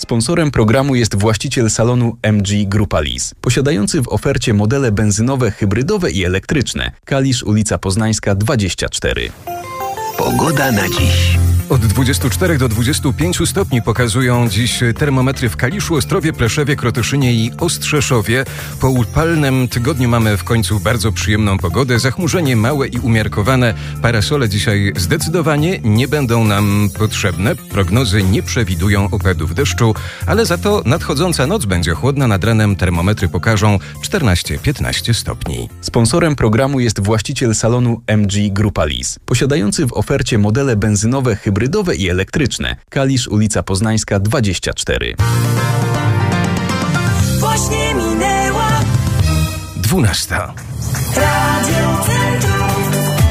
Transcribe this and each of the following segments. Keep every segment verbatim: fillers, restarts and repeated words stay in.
Sponsorem programu jest właściciel salonu M G Grupa Lis, posiadający w ofercie modele benzynowe, hybrydowe i elektryczne. Kalisz, ulica Poznańska dwadzieścia cztery. Pogoda na dziś. Od dwudziestu czterech do dwudziestu pięciu stopni pokazują dziś termometry w Kaliszu, Ostrowie, Pleszewie, Krotyszynie i Ostrzeszowie. Po upalnym tygodniu mamy w końcu bardzo przyjemną pogodę. Zachmurzenie małe i umiarkowane. Parasole dzisiaj zdecydowanie nie będą nam potrzebne. Prognozy nie przewidują opadów deszczu, ale za to nadchodząca noc będzie chłodna. Nad ranem termometry pokażą czternaście piętnaście stopni. Sponsorem programu jest właściciel salonu M G Grupa Lis, posiadający w ofercie modele benzynowe, hybrydowe i elektryczne. Kalisz, ulica Poznańska dwadzieścia cztery. Właśnie minęła dwunasta. Radio Centrum.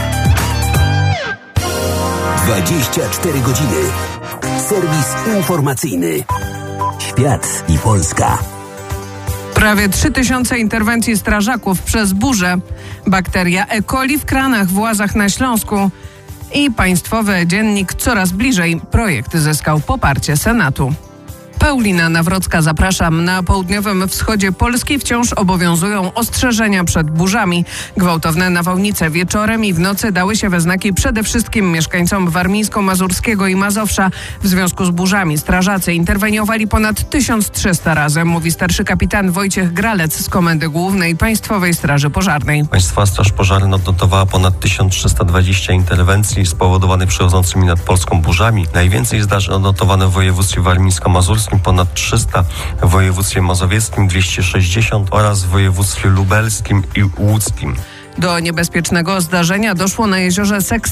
dwadzieścia cztery godziny. Serwis informacyjny. Świat i Polska. Prawie trzy tysiące interwencji strażaków przez burzę. Bakteria E. coli w kranach w Łazach na Śląsku. I państwowy dziennik coraz bliżej. Projekt zyskał poparcie Senatu. Paulina Nawrocka, zapraszam. Na południowym wschodzie Polski wciąż obowiązują ostrzeżenia przed burzami. Gwałtowne nawałnice wieczorem i w nocy dały się we znaki przede wszystkim mieszkańcom Warmińsko-Mazurskiego i Mazowsza. W związku z burzami strażacy interweniowali ponad tysiąc trzysta razy, mówi starszy kapitan Wojciech Gralec z Komendy Głównej Państwowej Straży Pożarnej. Państwowa Straż Pożarna odnotowała ponad tysiąc trzysta dwadzieścia interwencji spowodowanych przechodzącymi nad Polską burzami. Najwięcej zdarzeń odnotowano w województwie warmińsko-mazurskim, ponad trzysta, w województwie mazowieckim dwieście sześćdziesiąt oraz w województwie lubelskim i łódzkim. Do niebezpiecznego zdarzenia doszło na jeziorze Seks